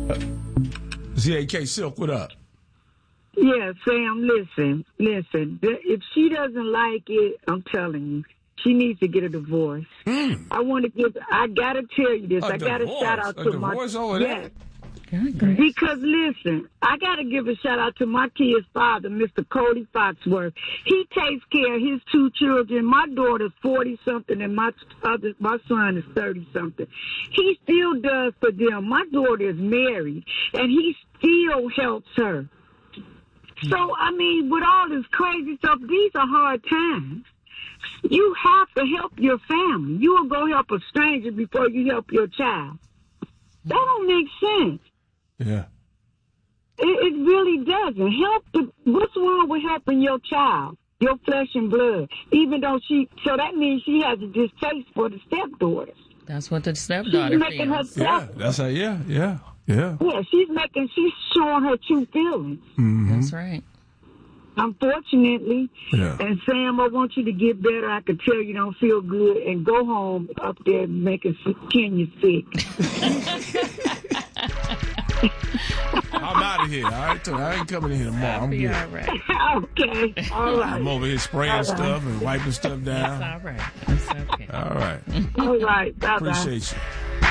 ZAK Silk, what up? Yeah, Sam, listen. If she doesn't like it, I'm telling you, she needs to get a divorce. I gotta tell you this. I gotta shout out to my Because listen, I gotta give a shout out to my kid's father, Mr. Cody Foxworth. He takes care of his two children. My daughter's 40-something and my son is 30-something. He still does for them. My daughter is married and he still helps her. So, I mean, with all this crazy stuff, these are hard times. You have to help your family. You will go help a stranger before you help your child. That don't make sense. Yeah. It really doesn't. What's wrong with helping your child, your flesh and blood? Even though so that means she has a distaste for the stepdaughters. That's what the stepdaughter feels. Yeah, that's how, yeah. Yeah, she's showing her true feelings. Mm-hmm. That's right. Unfortunately. Yeah. And Sam, I want you to get better. I could tell you don't feel good, and go home up there making Kenya sick. I'm out of here. All right, I ain't coming in here tomorrow. I'm good. All right. Okay. All right. I'm over here spraying stuff and wiping stuff down. That's all right. That's okay. All right. All right. Bye-bye. Appreciate you.